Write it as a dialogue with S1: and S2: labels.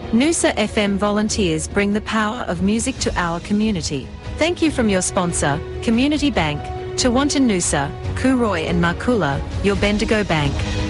S1: Noosa FM volunteers bring the power of music to our community. Thank you from your sponsor, Community Bank, Tewantin Noosa, Cooroy and Markula, your Bendigo Bank.